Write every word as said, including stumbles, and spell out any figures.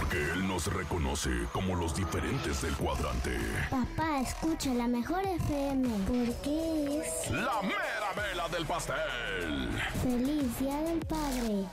Porque él nos reconoce como los diferentes del cuadrante. Papá, escucha la mejor F M, porque es... ¡La mera vela del pastel! ¡Feliz Día del Padre!